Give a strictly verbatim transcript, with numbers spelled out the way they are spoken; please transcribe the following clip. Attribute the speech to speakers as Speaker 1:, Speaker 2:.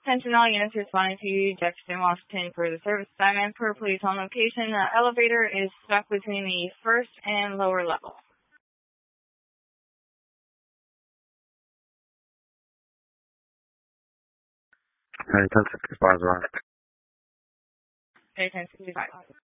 Speaker 1: Attention all units responding to Jefferson, Washington for the service assignment per police home location. The elevator is stuck between the first and lower level.
Speaker 2: Hey, ten sixty-five, right?
Speaker 1: Okay, ten sixty-five.